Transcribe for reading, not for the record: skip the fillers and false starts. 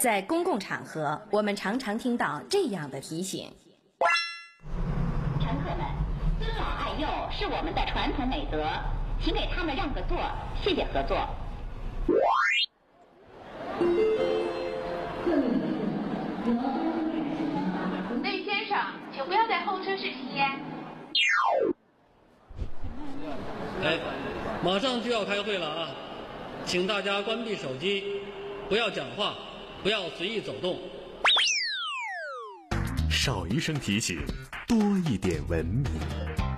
在公共场合，我们常常听到这样的提醒： 乘客们，尊老爱幼是我们的传统美德，请给他们让个座，谢谢合作。 那位先生，请不要在候车室吸烟。 马上就要开会了啊，请大家关闭手机，不要讲话，不要随意走动。 少一声提醒，多一点文明。